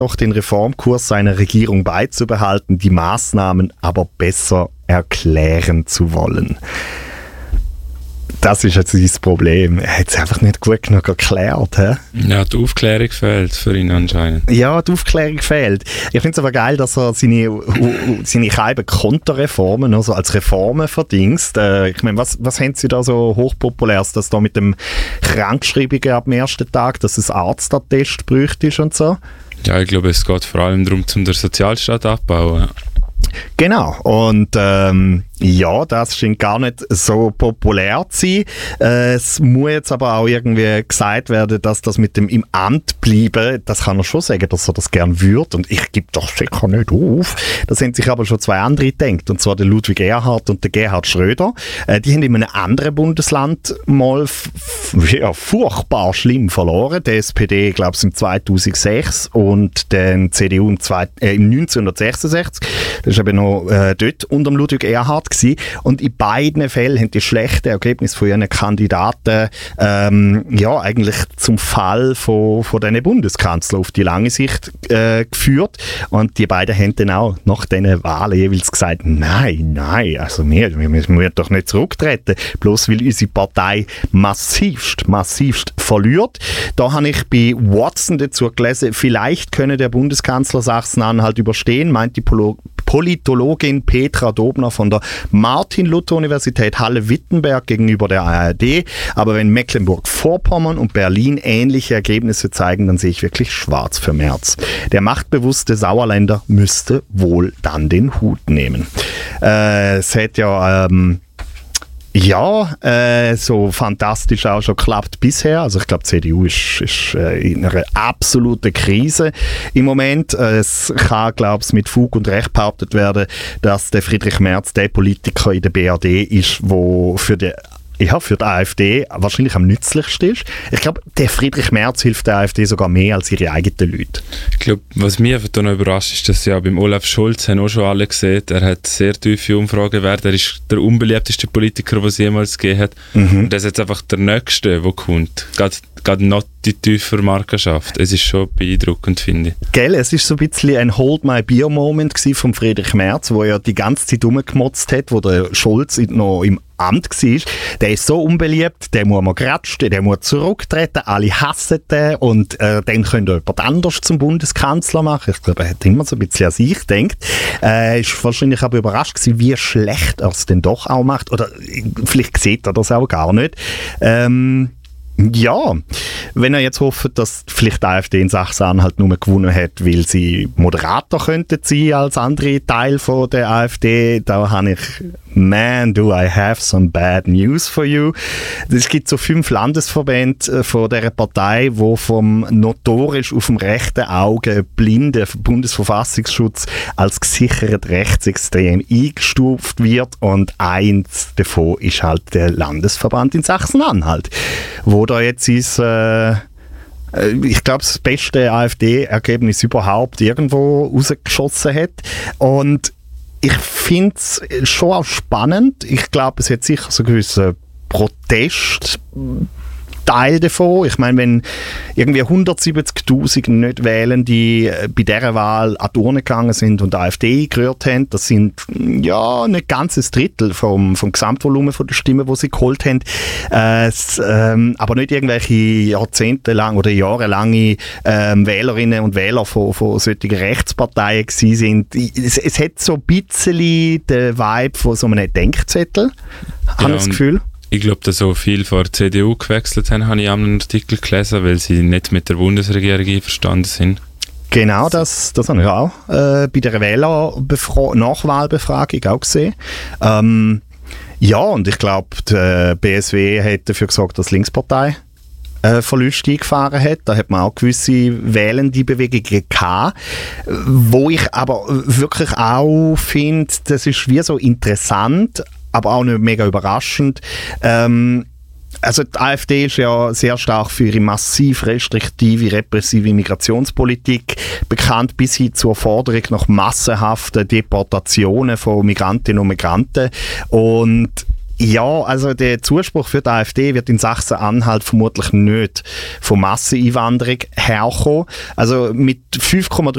doch den Reformkurs seiner Regierung beizubehalten, die Maßnahmen aber besser erklären zu wollen. Das ist jetzt sein Problem. Er hat es einfach nicht gut genug erklärt. He? Ja, die Aufklärung fehlt für ihn anscheinend. Ja, die Aufklärung fehlt. Ich finde es aber geil, dass er seine Scheiben Konterreformen, also als Reformen verdingst. Ich meine, was haben Sie da so hochpopuläres, dass da mit dem Krankschreibungen ab dem ersten Tag, dass es Arztattest bräuchte und so? Ja, ich glaube, es geht vor allem darum, den Sozialstaat abzubauen. Genau, und ja, das scheint gar nicht so populär zu sein. Es muss jetzt aber auch irgendwie gesagt werden, dass das mit dem im Amt bleiben, das kann er schon sagen, dass er das gern würde, und ich gebe das sicher nicht auf. Das haben sich aber schon zwei andere gedacht, und zwar der Ludwig Erhard und der Gerhard Schröder. Die haben in einem anderen Bundesland mal furchtbar schlimm verloren. Die SPD, glaube ich, im 2006 und den CDU im 1966. Das ist eben noch dort unter dem Ludwig Erhard gewesen. Und in beiden Fällen haben die schlechten Ergebnisse von ihren Kandidaten eigentlich zum Fall von diesen Bundeskanzlern auf die lange Sicht geführt. Und die beiden haben dann auch nach diesen Wahlen jeweils gesagt, nein, also wir müssen doch nicht zurücktreten, bloß weil unsere Partei massivst verliert. Da habe ich bei Watson dazu gelesen, vielleicht könne der Bundeskanzler Sachsen-Anhalt überstehen, meint die Politologin Petra Dobner von der Martin-Luther-Universität Halle-Wittenberg gegenüber der ARD. Aber wenn Mecklenburg-Vorpommern und Berlin ähnliche Ergebnisse zeigen, dann sehe ich wirklich schwarz für Merz. Der machtbewusste Sauerländer müsste wohl dann den Hut nehmen. Es hat so fantastisch auch schon geklappt bisher. Also ich glaube, die CDU ist in einer absoluten Krise im Moment. Es kann, glaube ich, mit Fug und Recht behauptet werden, dass der Friedrich Merz der Politiker in der BRD ist, der für die AfD wahrscheinlich am nützlichsten ist. Ich glaube, der Friedrich Merz hilft der AfD sogar mehr als ihre eigenen Leute. Ich glaube, was mich einfach noch überrascht ist, dass ja beim Olaf Scholz haben auch schon alle gesehen, er hat sehr tiefe Umfragewerte, er ist der unbeliebteste Politiker, den es jemals gegeben hat. Und das ist jetzt einfach der Nächste, der kommt. Gerade noch die tiefere Markenschaft. Es ist schon beeindruckend, finde ich. Gell, es war so ein bisschen ein Hold-my-beer-Moment von Friedrich Merz, wo er die ganze Zeit rumgemotzt hat, wo der Scholz noch im Amt war. Der ist so unbeliebt, den muss man gratschen, der muss zurücktreten, alle hassen den und dann könnte jemand anders zum Bundeskanzler machen. Ich glaube, er hat immer so ein bisschen an sich gedacht. Er war wahrscheinlich aber überrascht gewesen, wie schlecht er es denn doch auch macht. Oder vielleicht sieht er das auch gar nicht. Ja, wenn er jetzt hofft, dass vielleicht die AfD in Sachsen-Anhalt nur gewonnen hat, weil sie moderater könnten sein als andere Teile von der AfD, da habe ich Man, do I have some bad news for you. Es gibt so 5 Landesverbände von dieser Partei, die vom notorisch auf dem rechten Auge blinden Bundesverfassungsschutz als gesichert rechtsextrem eingestuft wird, und eins davon ist halt der Landesverband in Sachsen-Anhalt, wo da jetzt ist, ich glaube, das beste AfD-Ergebnis überhaupt irgendwo rausgeschossen hat. Und ich finde es schon auch spannend. Ich glaube, es hat sicher so einen gewissen Protestteil davon. Ich meine, wenn irgendwie 170'000 nicht wählen, die bei dieser Wahl an die Urne gegangen sind und die AfD gerührt haben, das sind ja nicht ganz ein Drittel vom Gesamtvolumen der Stimmen, die sie geholt haben. Aber nicht irgendwelche jahrzehntelang oder jahrelange Wählerinnen und Wähler von solchen Rechtsparteien gewesen sind. Es hat so ein bisschen den Vibe von so einem Denkzettel, habe ich das Gefühl. Ich glaube, dass so viele von der CDU gewechselt haben, habe ich einen Artikel gelesen, weil sie nicht mit der Bundesregierung einverstanden sind. Genau, das habe ich auch bei der Nachwahlbefragung auch gesehen. Ja, und ich glaube, die BSW hat dafür gesorgt, dass die Linkspartei Verluste eingefahren hat. Da hat man auch gewisse wählende Bewegungen gehabt, wo ich aber wirklich auch finde, das ist wie so interessant, aber auch nicht mega überraschend. Also die AfD ist ja sehr stark für ihre massiv restriktive, repressive Migrationspolitik bekannt, bis hin zur Forderung nach massenhaften Deportationen von Migrantinnen und Migranten. Und ja, also der Zuspruch für die AfD wird in Sachsen-Anhalt vermutlich nicht von Masseneinwanderung herkommen. Also mit 5,3